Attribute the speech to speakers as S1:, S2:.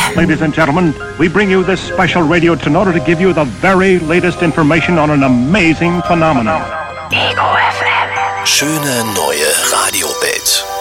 S1: Ladies and gentlemen, we bring you this special radio in order to give you the very latest information on an amazing phenomenon.
S2: Ego FM. Schöne neue Radiowelt.